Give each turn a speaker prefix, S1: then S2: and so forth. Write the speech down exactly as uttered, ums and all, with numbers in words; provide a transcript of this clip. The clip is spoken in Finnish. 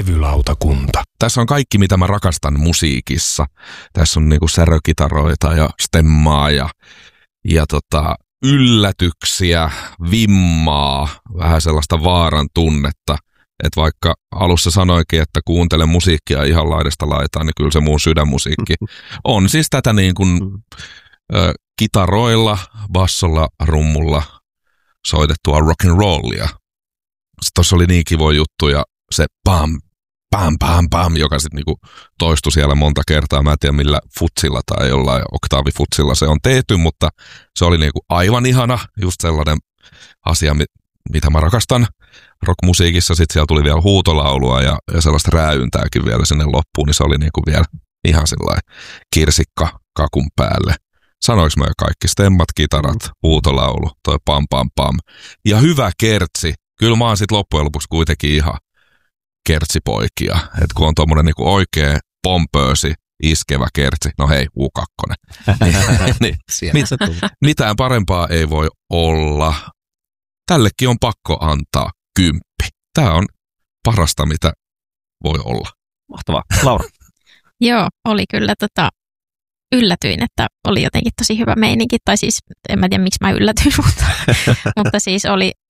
S1: Levylautakunta.
S2: Tässä on kaikki, mitä mä rakastan musiikissa. Tässä on niinku särökitaroita ja stemmaa ja, ja tota, yllätyksiä, vimmaa, vähän sellaista vaaran tunnetta. Että vaikka alussa sanoikin, että kuuntelen musiikkia ihan laidasta laitaan, niin kyllä se mun sydänmusiikki on siis tätä niin kuin ö, kitaroilla, bassolla, rummulla soitettua rock'n'rollia. Tuossa oli niin kivoja juttuja, se pam, pam, pam, pam, joka sitten niinku toistui siellä monta kertaa. Mä en tiedä millä futsilla tai jollain oktaavifutsilla se on tehty, mutta se oli niinku aivan ihana, just sellainen asia, mitä mä rakastan rockmusiikissa. Sitten siellä tuli vielä huutolaulua ja, ja sellaista rääyntääkin vielä sinne loppuun, niin se oli niinku vielä ihan sellainen kirsikka kakun päälle. Sanoinko mä jo kaikki? Stemmat, kitarat, huutolaulu, toi pam pam pam. Ja hyvä kertsi. Kyllä mä oon sit loppujen lopuksi kuitenkin ihan kertsipoikia. Että kun on tommonen niinku oikea pompöösi, iskevä kertsi. No hei, U kaksi. niin, mit, mitään parempaa ei voi olla. Tällekin on pakko antaa kymppi. Tää on parasta, mitä voi olla.
S3: Mahtavaa. Laura.
S4: Joo, oli kyllä tota, yllätyin, että oli jotenkin tosi hyvä meininki. Tai siis en mä tiedä, miksi mä yllätyin, mutta, mutta siis oli,